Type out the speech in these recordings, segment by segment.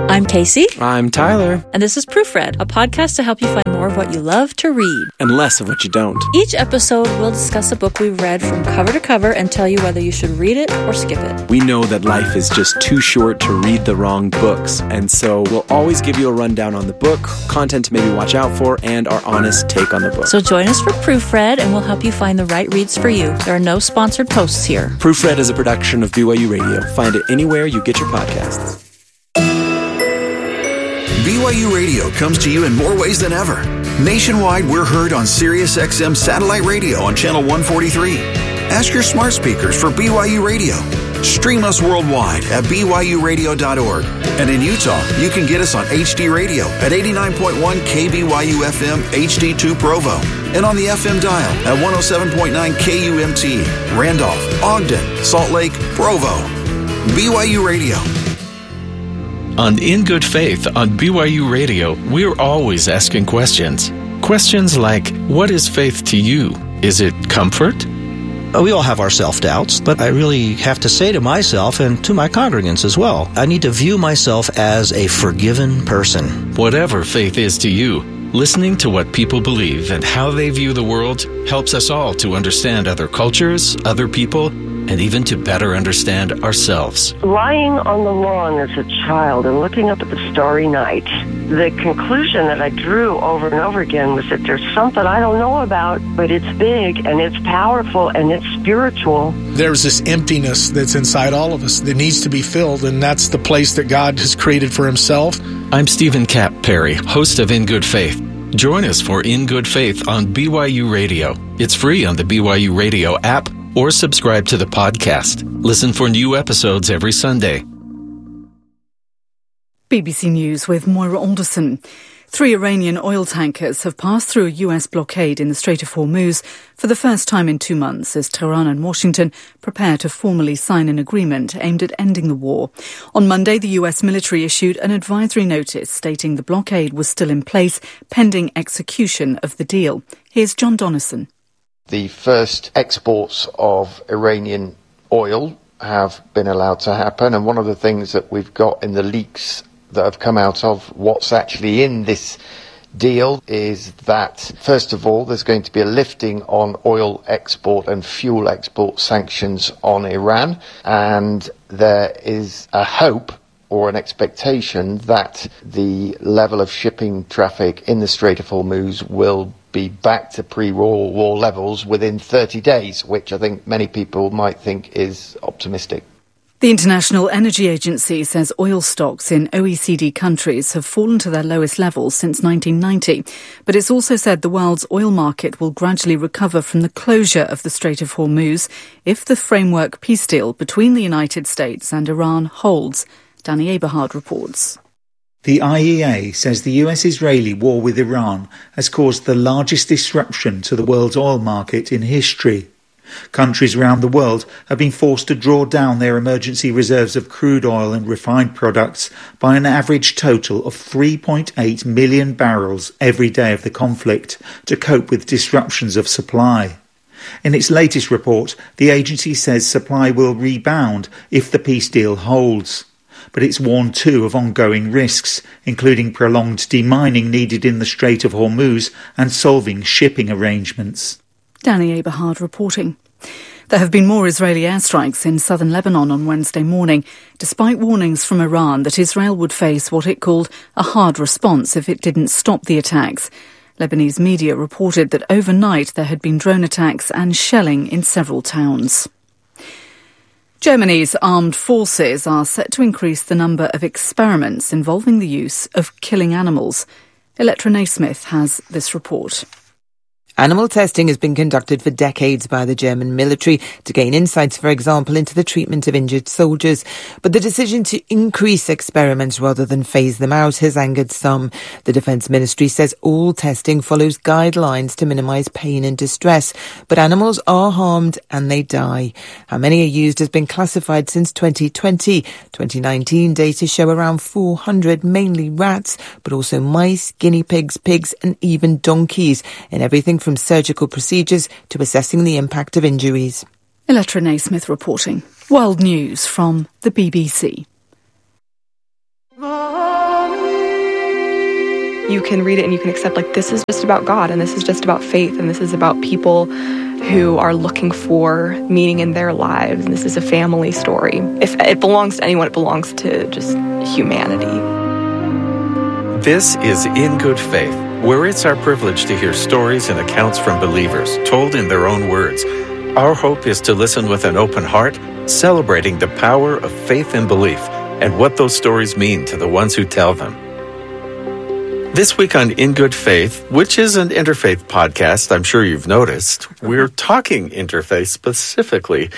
I'm Casey. I'm Tyler. And this is Proofread, a podcast to help you find more of what you love to read. And less of what you don't. Each episode, we'll discuss a book we've read from cover to cover and tell you whether you should read it or skip it. We know that life is just too short to read the wrong books, and so we'll always give you a rundown on the book, content to maybe watch out for, and our honest take on the book. So join us for Proofread, and we'll help you find the right reads for you. There are no sponsored posts here. Proofread is a production of BYU Radio. Find it anywhere you get your podcasts. BYU Radio comes to you in more ways than ever. Nationwide, we're heard on SiriusXM satellite radio on channel 143. Ask your smart speakers for BYU Radio. Stream us worldwide at BYURadio.org. And in Utah, you can get us on HD Radio at 89.1 KBYU FM HD2 Provo. And on the FM dial at 107.9 KUMT, Randolph, Ogden, Salt Lake, Provo. BYU Radio. On In Good Faith on BYU Radio, we're always asking questions. Questions like, what is faith to you? Is it comfort? We all have our self-doubts, but I really have to say to myself and to my congregants as well, I need to view myself as a forgiven person. Whatever faith is to you, listening to what people believe and how they view the world helps us all to understand other cultures, other people, and even to better understand ourselves. Lying on the lawn as a child and looking up at the starry night, the conclusion that I drew over and over again was that there's something I don't know about, but it's big and it's powerful and it's spiritual. There's this emptiness that's inside all of us that needs to be filled, and that's the place that God has created for himself. I'm Stephen Cap Perry, host of In Good Faith. Join us for In Good Faith on BYU Radio. It's free on the BYU Radio app, or subscribe to the podcast. Listen for new episodes every Sunday. BBC News with Moira Alderson. 3 Iranian oil tankers have passed through a US blockade in the Strait of Hormuz for the first time in 2 months as Tehran and Washington prepare to formally sign an agreement aimed at ending the war. On Monday, the US military issued an advisory notice stating the blockade was still in place pending execution of the deal. Here's John Donnison. The first exports of Iranian oil have been allowed to happen, and one of the things that we've got in the leaks that have come out of what's actually in this deal is that, first of all, there's going to be a lifting on oil export and fuel export sanctions on Iran, and there is a hope or an expectation that the level of shipping traffic in the Strait of Hormuz will be back to pre-war levels within 30 days, which I think many people might think is optimistic. The International Energy Agency says oil stocks in OECD countries have fallen to their lowest levels since 1990. But it's also said the world's oil market will gradually recover from the closure of the Strait of Hormuz if the framework peace deal between the United States and Iran holds. Danny Eberhard reports. The IEA says the US-Israeli war with Iran has caused the largest disruption to the world's oil market in history. Countries around the world have been forced to draw down their emergency reserves of crude oil and refined products by an average total of 3.8 million barrels every day of the conflict to cope with disruptions of supply. In its latest report, the agency says supply will rebound if the peace deal holds. But it's warned too of ongoing risks, including prolonged demining needed in the Strait of Hormuz and solving shipping arrangements. Danny Eberhard reporting. There have been more Israeli airstrikes in southern Lebanon on Wednesday morning, despite warnings from Iran that Israel would face what it called a hard response if it didn't stop the attacks. Lebanese media reported that overnight there had been drone attacks and shelling in several towns. Germany's armed forces are set to increase the number of experiments involving the use of killing animals. Electra Naismith has this report. Animal testing has been conducted for decades by the German military to gain insights, for example, into the treatment of injured soldiers. But the decision to increase experiments rather than phase them out has angered some. The Defence Ministry says all testing follows guidelines to minimise pain and distress. But animals are harmed and they die. How many are used has been classified since 2020. 2019 data show around 400, mainly rats, but also mice, guinea pigs, pigs and even donkeys, in everything from surgical procedures to assessing the impact of injuries. Electra Naismith reporting. World News from the BBC. you can read it and you can accept, like, this is just about God, and this is just about faith, and this is about people who are looking for meaning in their lives, and this is a family story. If it belongs to anyone, it belongs to just humanity. This is In Good Faith, where it's our privilege to hear stories and accounts from believers, told in their own words. Our hope is to listen with an open heart, celebrating the power of faith and belief, and what those stories mean to the ones who tell them. This week on In Good Faith, which is an interfaith podcast, I'm sure you've noticed, we're talking interfaith specifically,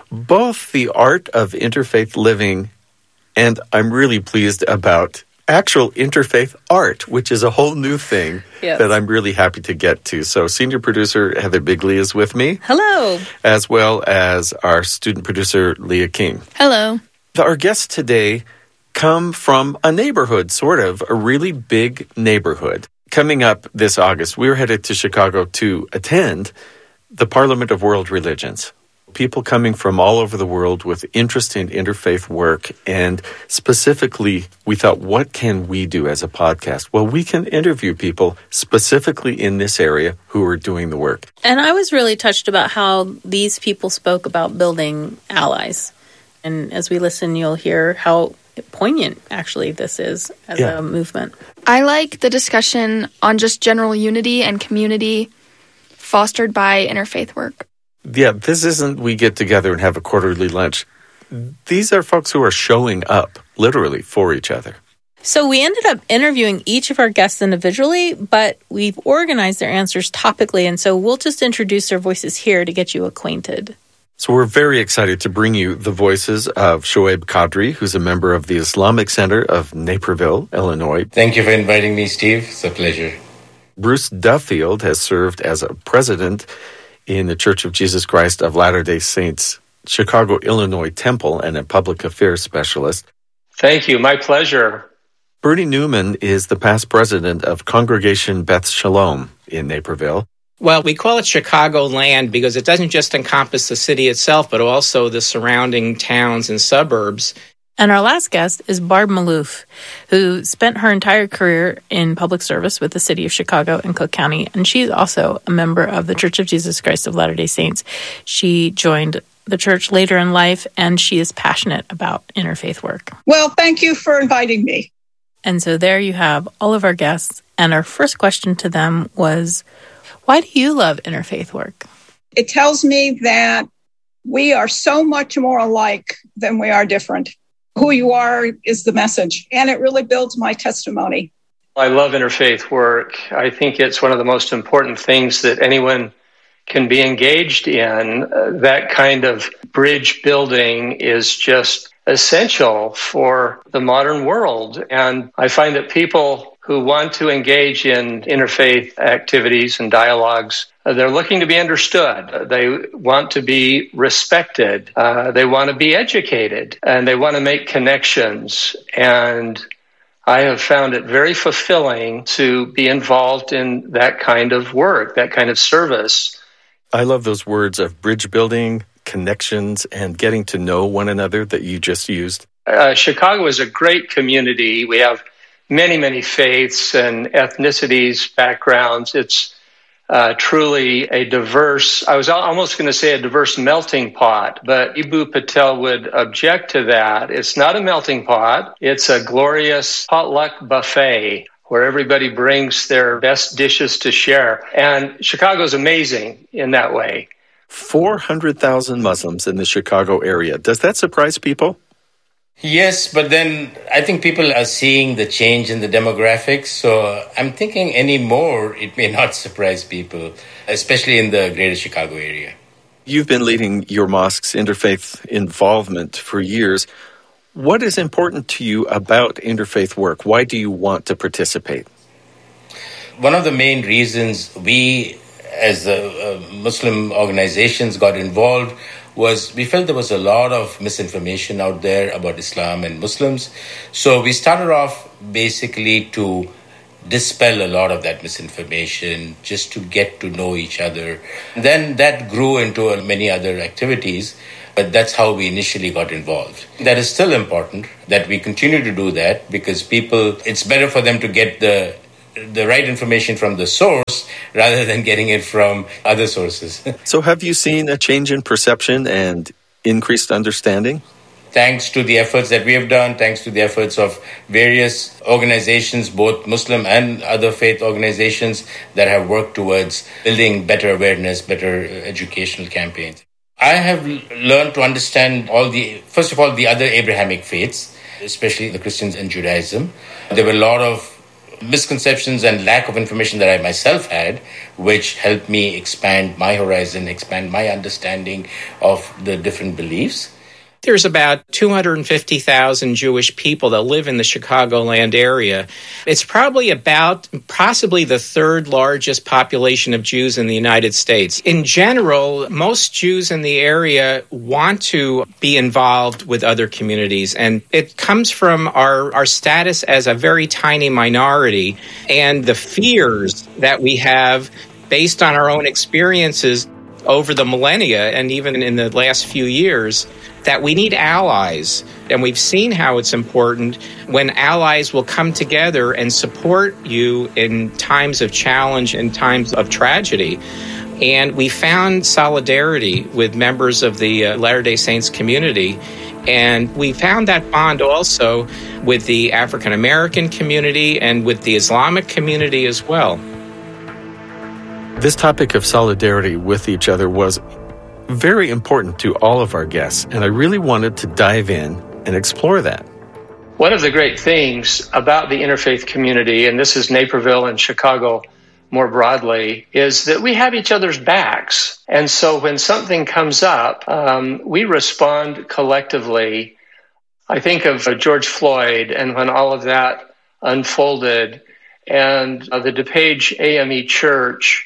both the art of interfaith living, and I'm really pleased about actual interfaith art, which is a whole new thing that I'm really happy to get to. So senior producer Heather Bigley is with me. Hello. As well as our student producer Leah King. Hello. Our guests today come from a neighborhood, sort of, a really big neighborhood. Coming up this August, we're headed to Chicago to attend the Parliament of World Religions. People coming from all over the world with interest in interfaith work. And specifically, we thought, what can we do as a podcast? Well, we can interview people specifically in this area who are doing the work. And I was really touched about how these people spoke about building allies. And as we listen, you'll hear how poignant, actually, this is as a movement. I like the discussion on just general unity and community fostered by interfaith work. Yeah, this isn't we get together and have a quarterly lunch. These are folks who are showing up, literally, for each other. So we ended up interviewing each of our guests individually, but we've organized their answers topically, and so we'll just introduce their voices here to get you acquainted. So we're very excited to bring you the voices of Shoaib Qadri, who's a member of the Islamic Center of Naperville, Illinois. Thank you for inviting me, Steve. It's a pleasure. Bruce Duffield has served as a president in the Church of Jesus Christ of Latter-day Saints, Chicago, Illinois Temple, and a public affairs specialist. Thank you. My pleasure. Bernie Newman is the past president of Congregation Beth Shalom in Naperville. Well, we call it Chicagoland because it doesn't just encompass the city itself, but also the surrounding towns and suburbs. And our last guest is Barb Maloof, who spent her entire career in public service with the city of Chicago and Cook County, and she's also a member of the Church of Jesus Christ of Latter-day Saints. She joined the church later in life, and she is passionate about interfaith work. Well, thank you for inviting me. And so there you have all of our guests, and our first question to them was, why do you love interfaith work? It tells me that we are so much more alike than we are different. Who you are is the message, and it really builds my testimony. I love interfaith work. I think it's one of the most important things that anyone can be engaged in. That kind of bridge building is just essential for the modern world. And I find that people who want to engage in interfaith activities and dialogues, they're looking to be understood. They want to be respected. They want to be educated, and they want to make connections. And I have found it very fulfilling to be involved in that kind of work, that kind of service. I love those words of bridge building, connections, and getting to know one another that you just used. Chicago is a great community. We have many, many faiths and ethnicities, backgrounds. It's truly a diverse, I was almost going to say a diverse melting pot, but Ibu Patel would object to that. It's not a melting pot. It's a glorious potluck buffet where everybody brings their best dishes to share. And Chicago's amazing in that way. 400,000 Muslims in the Chicago area. Does that surprise people? Yes, but then I think people are seeing the change in the demographics. So I'm thinking anymore, it may not surprise people, especially in the greater Chicago area. You've been leading your mosque's interfaith involvement for years. What is important to you about interfaith work? Why do you want to participate? One of the main reasons we, as the Muslim organizations, got involved was we felt there was a lot of misinformation out there about Islam and Muslims. So we started off basically to dispel a lot of that misinformation, just to get to know each other. Then that grew into many other activities, but that's how we initially got involved. That is still important, that we continue to do that, because people, it's better for them to get the the right information from the source rather than getting it from other sources. So have you seen a change in perception and increased understanding? Thanks to the efforts that we have done, thanks to the efforts of various organizations, both Muslim and other faith organizations that have worked towards building better awareness, better educational campaigns. I have learned to understand first of all, the other Abrahamic faiths, especially the Christians and Judaism. There were a lot of misconceptions and lack of information that I myself had, which helped me expand my horizon, expand my understanding of the different beliefs. There's about 250,000 Jewish people that live in the Chicagoland area. It's probably possibly the third largest population of Jews in the United States. In general, most Jews in the area want to be involved with other communities, and it comes from our status as a very tiny minority and the fears that we have based on our own experiences over the millennia and even in the last few years, that we need allies. And we've seen how it's important when allies will come together and support you in times of challenge and times of tragedy. And we found solidarity with members of the Latter-day Saints community. And we found that bond also with the African American community and with the Islamic community as well. This topic of solidarity with each other was very important to all of our guests, and I really wanted to dive in and explore that. One of the great things about the interfaith community, and this is Naperville and Chicago more broadly, is that we have each other's backs. And so when something comes up, we respond collectively. I think of George Floyd and when all of that unfolded, and the DuPage AME Church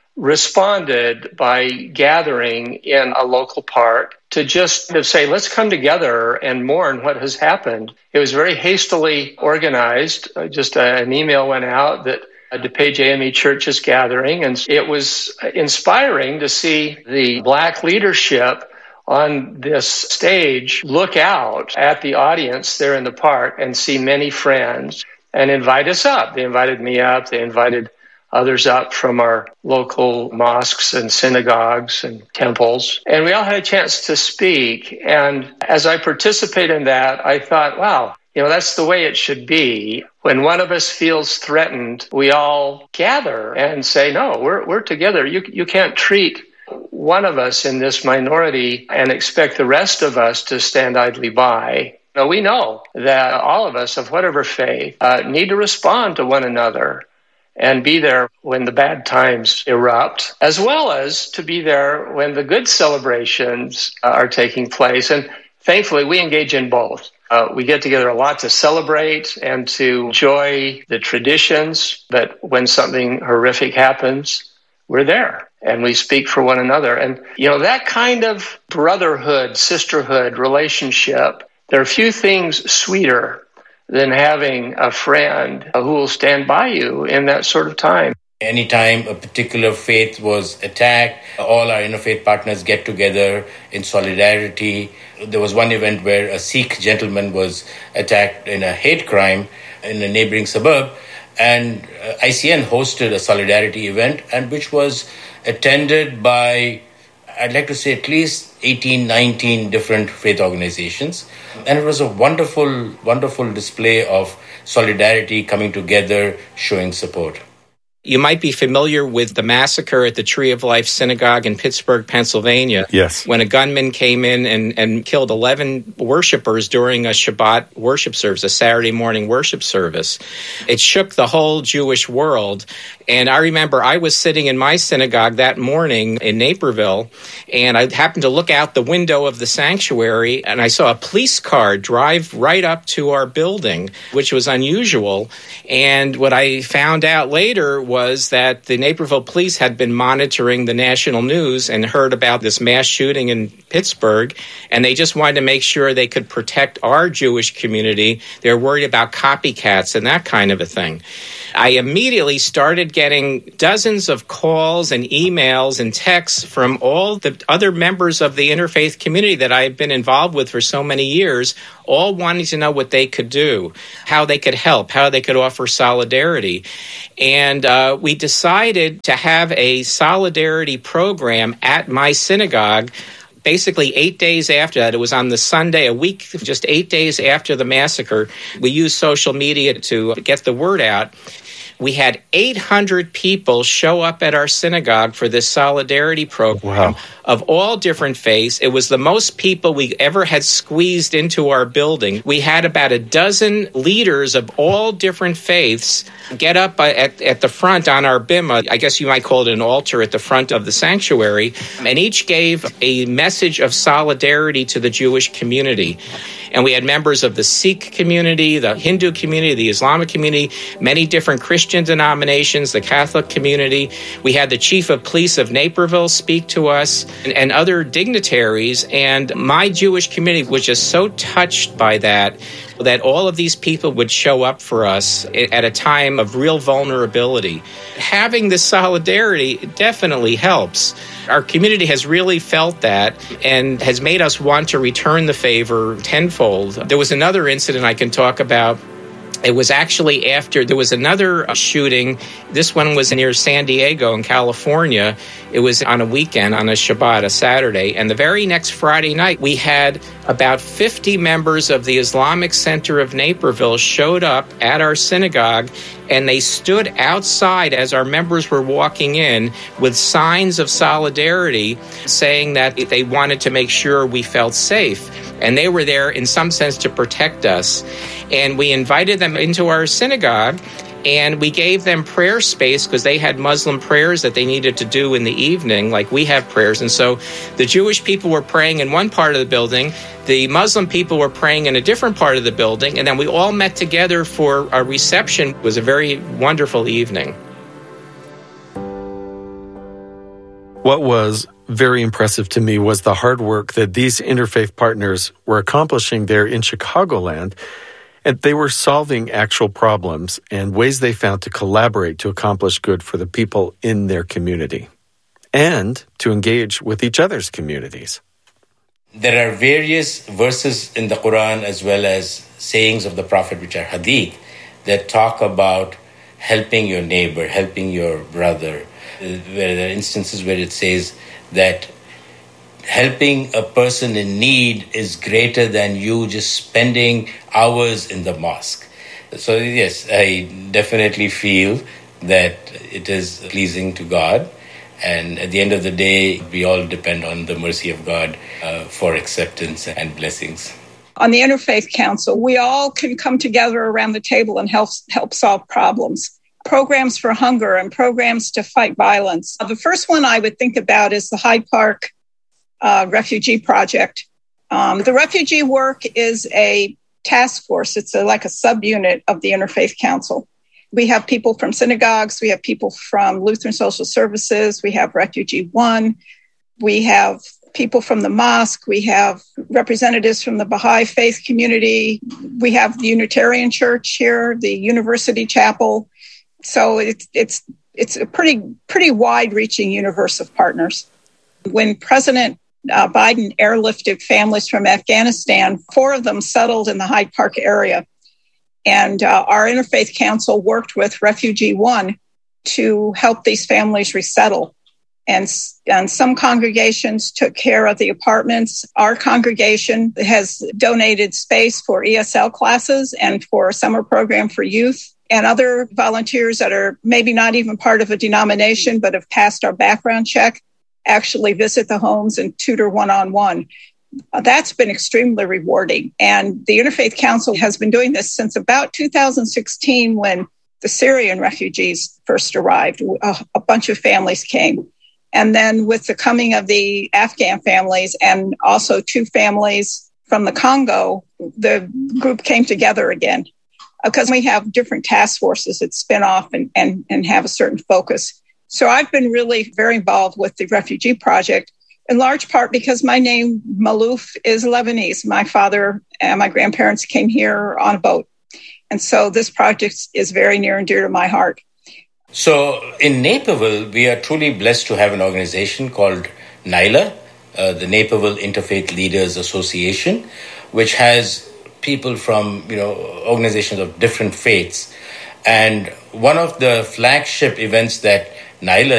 responded by gathering in a local park to just say, let's come together and mourn what has happened. It was very hastily organized. Just an email went out that DuPage AME Church is gathering, and it was inspiring to see the Black leadership on this stage look out at the audience there in the park and see many friends and invite us up. They invited me up. They invited others up from our local mosques and synagogues and temples. And we all had a chance to speak. And as I participate in that, I thought, wow, that's the way it should be. When one of us feels threatened, we all gather and say, no, we're together. You can't treat one of us in this minority and expect the rest of us to stand idly by. No, we know that all of us of whatever faith need to respond to one another and be there when the bad times erupt, as well as to be there when the good celebrations are taking place. And thankfully, we engage in both. We get together a lot to celebrate and to enjoy the traditions, but when something horrific happens, we're there and we speak for one another. And, that kind of brotherhood, sisterhood relationship, there are few things sweeter than having a friend who will stand by you in that sort of time. Anytime a particular faith was attacked, all our interfaith partners get together in solidarity. There was one event where a Sikh gentleman was attacked in a hate crime in a neighboring suburb, and ICN hosted a solidarity event, and which was attended by, I'd like to say, at least 18, 19 different faith organizations. And it was a wonderful, wonderful display of solidarity, coming together, showing support. You might be familiar with the massacre at the Tree of Life Synagogue in Pittsburgh, Pennsylvania. Yes. When a gunman came in and killed 11 worshipers during a Shabbat worship service, a Saturday morning worship service. It shook the whole Jewish world. And I remember I was sitting in my synagogue that morning in Naperville, and I happened to look out the window of the sanctuary, and I saw a police car drive right up to our building, which was unusual. And what I found out later was was that the Naperville police had been monitoring the national news and heard about this mass shooting in Pittsburgh, and they just wanted to make sure they could protect our Jewish community. They were worried about copycats and that kind of a thing. I immediately started getting dozens of calls and emails and texts from all the other members of the interfaith community that I had been involved with for so many years, all wanting to know what they could do, how they could help, how they could offer solidarity. And we decided to have a solidarity program at my synagogue. Basically, 8 days after that, it was on the Sunday, a week, just 8 days after the massacre. We used social media to get the word out. We had 800 people show up at our synagogue for this solidarity program of all different faiths. It was the most people we ever had squeezed into our building. We had about a dozen leaders of all different faiths get up at the front on our bima, I guess you might call it an altar at the front of the sanctuary, and each gave a message of solidarity to the Jewish community. And we had members of the Sikh community, the Hindu community, the Islamic community, many different Christian denominations, the Catholic community. We had the chief of police of Naperville speak to us and other dignitaries. And my Jewish community was just so touched by that all of these people would show up for us at a time of real vulnerability. Having this solidarity definitely helps. Our community has really felt that and has made us want to return the favor tenfold. There was another incident I can talk about. It was actually after there was another shooting. This one was near San Diego in California. It was on a weekend, on a Shabbat, a Saturday. And the very next Friday night, we had about 50 members of the Islamic Center of Naperville showed up at our synagogue, and they stood outside as our members were walking in with signs of solidarity, saying that they wanted to make sure we felt safe. And they were there, in some sense, to protect us. And we invited them into our synagogue, and we gave them prayer space because they had Muslim prayers that they needed to do in the evening, like we have prayers. And so the Jewish people were praying in one part of the building, the Muslim people were praying in a different part of the building, and then we all met together for a reception. It was a very wonderful evening. What was very impressive to me was the hard work that these interfaith partners were accomplishing there in Chicagoland. And they were solving actual problems and ways they found to collaborate to accomplish good for the people in their community and to engage with each other's communities. There are various verses in the Quran as well as sayings of the Prophet, which are hadith, that talk about helping your neighbor, helping your brother. There are instances where it says that helping a person in need is greater than you just spending hours in the mosque. So yes, I definitely feel that it is pleasing to God. And at the end of the day, we all depend on the mercy of God for acceptance and blessings. On the Interfaith Council, we all can come together around the table and help solve problems. Programs for hunger and programs to fight violence. The first one I would think about is the Hyde Park refugee project. The refugee work is a task force. It's like a subunit of the Interfaith Council. We have people from synagogues. We have people from Lutheran Social Services. We have Refugee One. We have people from the mosque. We have representatives from the Baha'i faith community. We have the Unitarian Church here, the University Chapel. So it's a pretty wide-reaching universe of partners. When President Biden airlifted families from Afghanistan, 4 of them settled in the Hyde Park area. And our Interfaith Council worked with Refugee One to help these families resettle. And some congregations took care of the apartments. Our congregation has donated space for ESL classes and for a summer program for youth. And other volunteers that are maybe not even part of a denomination but have passed our background check actually visit the homes and tutor one-on-one. That's been extremely rewarding. And the Interfaith Council has been doing this since about 2016 when the Syrian refugees first arrived. A bunch of families came. And then with the coming of the Afghan families and also 2 families from the Congo, the group came together again. because we have different task forces that spin off and have a certain focus. So I've been really very involved with the refugee project, in large part because my name, Malouf, is Lebanese. My father and my grandparents came here on a boat. And so this project is very near and dear to my heart. So in Naperville, we are truly blessed to have an organization called NILA, the Naperville Interfaith Leaders Association, which has people from, organizations of different faiths. And one of the flagship events that NILA